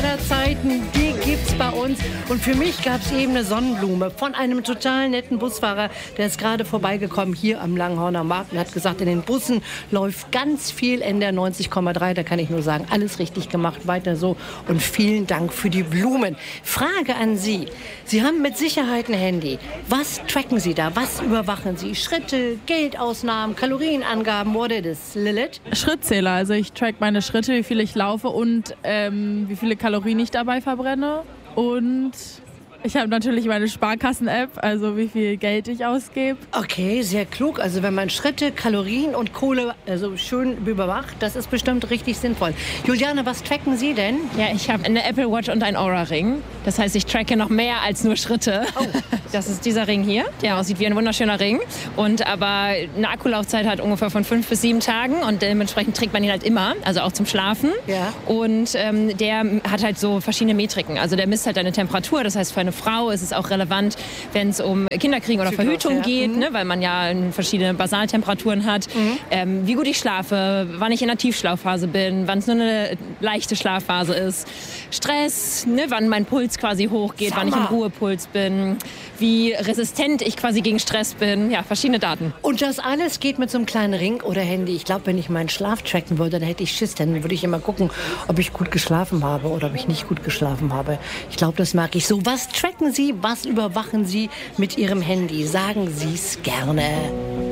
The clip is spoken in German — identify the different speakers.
Speaker 1: Winterzeiten, die gibt's bei uns. Und für mich gab es eben eine Sonnenblume von einem total netten Busfahrer, der ist gerade vorbeigekommen hier am Langhorner Markt und hat gesagt, in den Bussen läuft ganz viel NDR 90,3. Da kann ich nur sagen, alles richtig gemacht, weiter so. Und vielen Dank für die Blumen. Frage an Sie. Sie haben mit Sicherheit ein Handy. Was tracken Sie da? Was überwachen Sie? Schritte, Geldausnahmen, Kalorienangaben, what it is, Lilith?
Speaker 2: Schrittzähler, also ich track meine Schritte, wie viel ich laufe und wie viele Kalorien ich dabei verbrenne. Und ich habe natürlich meine Sparkassen-App, also wie viel Geld ich ausgebe.
Speaker 1: Okay, sehr klug. Also wenn man Schritte, Kalorien und Kohle also schön überwacht, das ist bestimmt richtig sinnvoll. Juliane, was tracken Sie denn?
Speaker 3: Ja, ich habe eine Apple Watch und ein Oura-Ring. Das heißt, ich tracke noch mehr als nur Schritte. Oh. Das ist dieser Ring hier, der aussieht wie ein wunderschöner Ring. Und aber eine Akkulaufzeit hat ungefähr von 5 bis 7 Tagen und dementsprechend trägt man ihn halt immer, also auch zum Schlafen.
Speaker 1: Ja.
Speaker 3: Und der hat halt so verschiedene Metriken. Also der misst halt deine Temperatur, das heißt für eine Frau ist es auch relevant, wenn es um Kinderkriegen oder Verhütung geht, ne, weil man ja verschiedene Basaltemperaturen hat. Wie gut ich schlafe, wann ich in der Tiefschlafphase bin, wann es nur eine leichte Schlafphase ist. Stress, ne, wann mein Puls quasi hochgeht, wann ich im Ruhepuls bin, wie resistent ich quasi gegen Stress bin. Ja, verschiedene Daten.
Speaker 1: Und das alles geht mit so einem kleinen Ring oder Handy. Ich glaube, wenn ich meinen Schlaf tracken würde, dann hätte ich Schiss. Dann würde ich immer gucken, ob ich gut geschlafen habe oder ob ich nicht gut geschlafen habe. Ich glaube, das mag ich so. Was tracken Sie, was überwachen Sie mit Ihrem Handy? Sagen Sie es gerne.